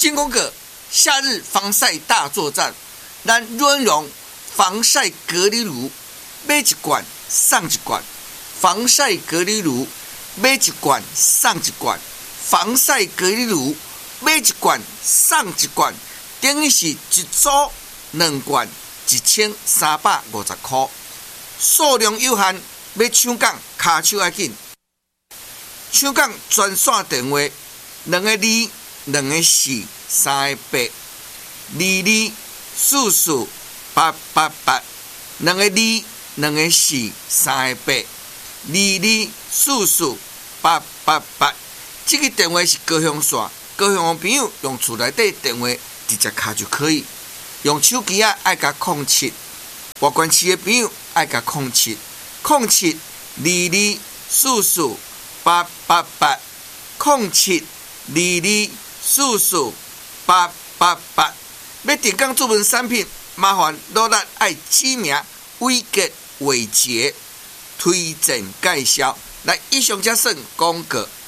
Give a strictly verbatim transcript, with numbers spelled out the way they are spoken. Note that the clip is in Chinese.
金工葛夏日防晒大作战，咱润荣防晒隔离乳买一罐送一罐，防晒隔离乳买一罐送一罐，防晒隔离乳买一罐送一罐，等于是一组两罐一千三百五十块，数量有限，要抢讲卡手要紧。抢讲专线电话：两个二，两个四，三个八，二二四四八八八，两个二，两个四，三个八，二二四四八八八。这个电话是高雄线，高雄的朋友用厝内底电话直接卡就可以。用手机啊，爱加空七；外县市的朋友爱加空七，空七二二四四八八八，空七二二四四八八八。要订购这份产品，麻烦落力爱指名伟杰、伟杰推荐介绍。来，以上才算广告。